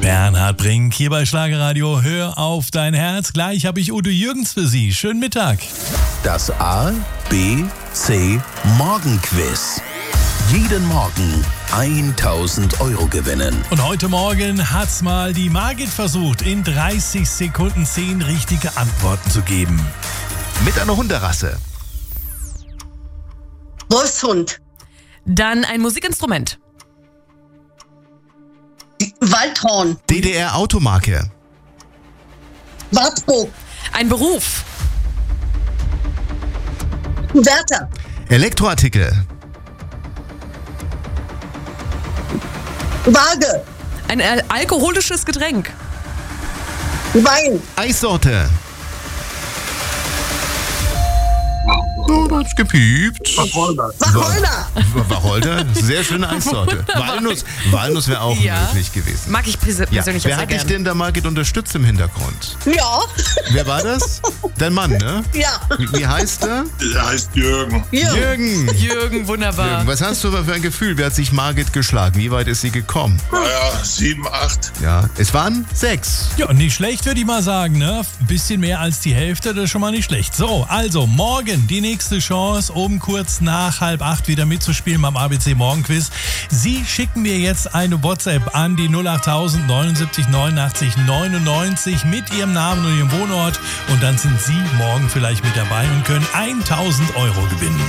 Bernhard Brink hier bei Schlagerradio. Hör auf dein Herz. Gleich habe ich Udo Jürgens für Sie. Schönen Mittag. Das A, B, C Morgenquiz. Jeden Morgen 1000 Euro gewinnen. Und heute Morgen hat's mal die Margit versucht, in 30 Sekunden 10 richtige Antworten zu geben. Mit einer Hunderasse. Wolfshund. Dann ein Musikinstrument. Waldhorn. DDR-Automarke. Wartburg. Ein Beruf. Wärter. Elektroartikel. Waage. Ein alkoholisches Getränk. Wein. Eissorte. Oh, das ist gepiept. Wacholder. Wacholder? Sehr schöne Eissorte. Walnuss wäre auch möglich gewesen. Mag ich persönlich auch Wer sehr hat dich gern. denn da Margit unterstützt im Hintergrund? Ja. Wer war das? Dein Mann, ne? Ja. Wie heißt er? Der heißt Jürgen. Jürgen. Jürgen, wunderbar. Jürgen, was hast du für ein Gefühl? Wie hat sich Margit geschlagen? Wie weit ist sie gekommen? Naja, 7, 8. Ja, es waren 6. Ja, nicht schlecht, würde ich mal sagen, ne? Ein bisschen mehr als die Hälfte, das ist schon mal nicht schlecht. So, also morgen die nächste Chance, um kurz nach 7:30 wieder mitzuspielen beim ABC Morgenquiz. Sie schicken mir jetzt eine WhatsApp an die 08000 79 89 99 mit Ihrem Namen und Ihrem Wohnort und dann sind Sie morgen vielleicht mit dabei und können 1000 Euro gewinnen.